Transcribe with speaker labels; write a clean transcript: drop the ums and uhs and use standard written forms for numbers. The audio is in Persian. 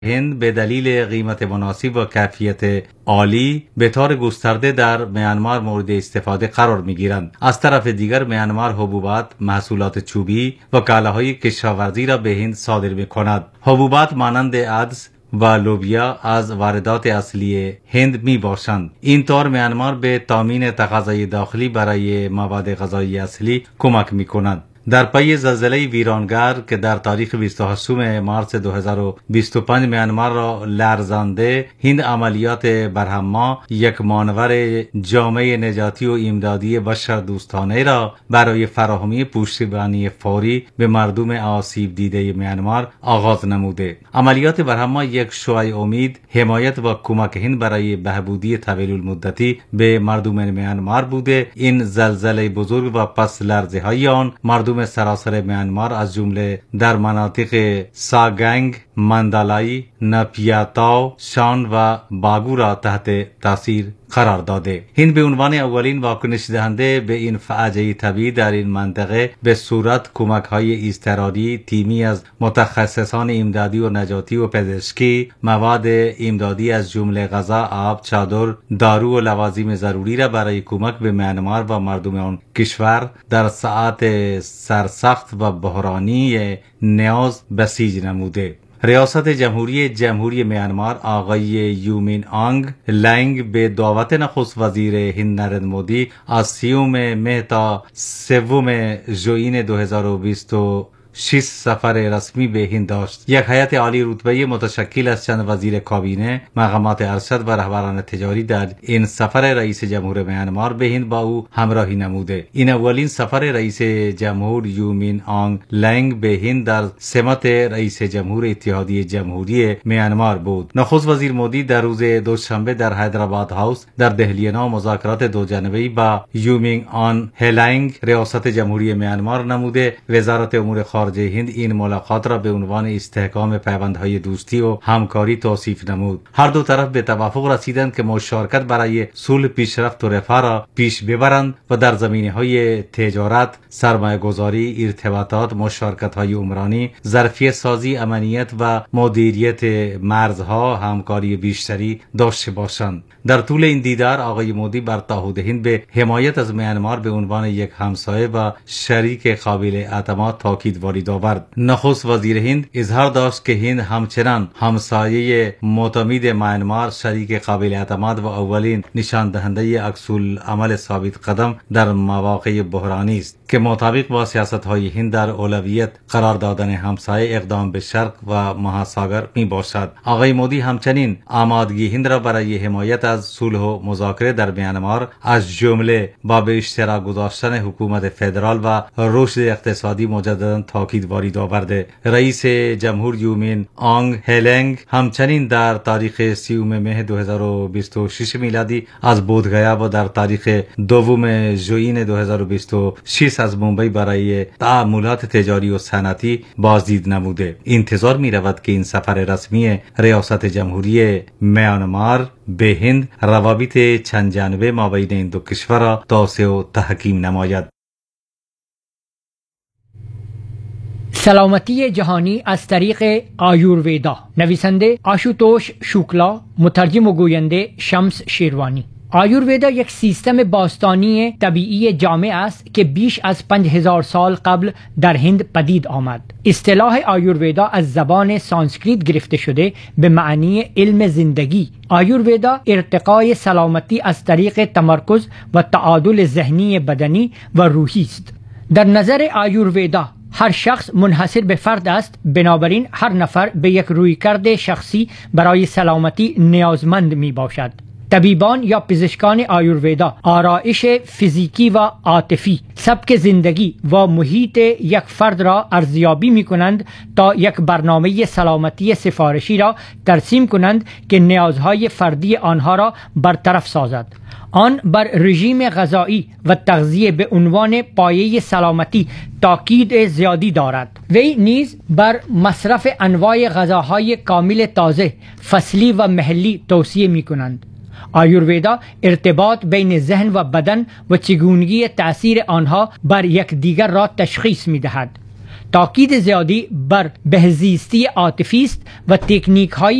Speaker 1: هند به دلیل قیمت مناسب و کیفیت عالی به طور گسترده در میانمار مورد استفاده قرار می گیرند. از طرف دیگر میانمار حبوبات، محصولات چوبی و کالاهای کشاورزی را به هند صادر می کند. حبوبات مانند عدس و لوبیا از واردات اصلی هند می باشند. این طور میانمار به تامین تقاضای داخلی برای مواد غذایی اصلی کمک می کند. در پی زلزله ویرانگر که در تاریخ 28 مارس 2025 میانمار را لرزانده، هند عملیات برهما، یک مانور جامعه نجاتی و امدادی بشردوستانه را برای فراهمی پشتیبانی فوری به مردم آسیب دیده میانمار آغاز نموده. عملیات برهما یک شعاع امید، حمایت و کمک هند برای بهبودی طویل المدتی به مردم میانمار بوده. این زلزله بزرگ و پس لرزه های آن مردم سراسر میانمار از جمله در مناطق ساگنگ، مندالای، نپیاتاو، شان و باگو را تحت تاثیر قرار داده. هند به عنوان اولین واکنش دهنده به این فاجعه طبیعی در این منطقه به صورت کمک های اضطراری تیمی از متخصصان امدادی و نجاتی و پزشکی، مواد امدادی از جمله غذا، آب، چادر، دارو و لوازم ضروری را برای کمک به میانمار و مردم آن کشور در ساعات سرسخت و بحرانی نیاز بسیج نموده. ریاست جمهوری میانمار آقای یومین آنگ لنگ به دعوت نخست وزیر هند نریندر مودی از 30 مه تا 3 ژوئین 2026 سفر رسمی به هند داشت. یک هیئت عالی رتبه متشکل از چند وزیر کابینه، مقامات ارشد و رهبران تجاری در این سفر رئیس جمهور میانمار به هند با او همراهی نموده. این اولین سفر رئیس جمهور یومین آنگ لنگ به هند در سمت رئیس جمهور اتحادیه جمهوری میانمار بود. نخست وزیر مودی در روز دوشنبه در حیدرآباد هاوس در دهلی نو مذاکرات دو جانبه‌ای با یومین آن هلنگ ریاست جمهوری میانمار نموده. وزارت امور خارجه هند این ملاقات را به عنوان استحکام پیوندهای دوستی و همکاری توصیف نمود. هر دو طرف به توافق رسیدند که مشارکت برای صلح، پیشرفت و رفاه را پیش ببرند و در زمینه‌های تجارت، سرمایه‌گذاری، ارتباطات، مشارکت‌های عمرانی، ظرفیت سازی، امنیت و مدیریت مرزها همکاری بیشتری داشته باشند. در طول این دیدار آقای مودی بر تعهد هند به حمایت از میانمار به عنوان یک همسایه و شریک قابل اعتماد تاکید وارد آورد. نخست وزیر هند اظهار داشت که هند همچنان همسایه معتمد میانمار، شریک قابل اعتماد و اولین نشان دهنده عکس‌العمل ثابت قدم در مواقع بحرانی است که مطابق با سیاست‌های هند در اولویت قرار دادن همسایه اقدام به شرق و مهاساگر می باشد. آقای مودی همچنین آمادگی هند را برای حمایت از صلح و مذاکره در میانمار از جمله با به اشتراک گذاشتن حکومت فدرال و رشد اقتصادی مجددا تاکید وارد آورده. رئیس جمهور یومین آنگ هلنگ همچنین در تاریخ 30 مه 2026 میلادی از بودگیا و در تاریخ 2 ژوئین 2026 از مومبای برای تعاملات تجاری و صنعتی بازدید نموده. انتظار می رود که این سفر رسمی ریاست جمهوری میانمار به هند روابط چند جانبه مابین این دو کشور را توسعه و تحکیم نماید.
Speaker 2: سلامتی جهانی از طریق آیورویدا، نویسنده آشوتوش شوکلا، مترجم و گوینده شمس شیروانی. آیورویدا یک سیستم باستانی طبیعی جامع است که بیش از 5000 سال قبل در هند پدید آمد. اصطلاح آیورویدا از زبان سانسکریت گرفته شده به معنی علم زندگی. آیورویدا ارتقای سلامتی از طریق تمرکز و تعادل ذهنی، بدنی و روحی است. در نظر آیورویدا هر شخص منحصر به فرد است، بنابراین هر نفر به یک رویکرد شخصی برای سلامتی نیازمند می باشد. طبیبان یا پزشکان آیورویدا آرایش فیزیکی و عاطفی، سبک زندگی و محیط یک فرد را ارزیابی می کنند تا یک برنامه سلامتی سفارشی را ترسیم کنند که نیازهای فردی آنها را برطرف سازد. آن بر رژیم غذایی و تغذیه به عنوان پایه سلامتی تاکید زیادی دارد. وی نیز بر مصرف انواع غذاهای کامل تازه، فصلی و محلی توصیه می کنند. آیورویدا ارتباط بین ذهن و بدن و چگونگی تأثیر آنها بر یکدیگر را تشخیص می دهد. تاکید زیادی بر بهزیستی عاطفی است و تکنیک های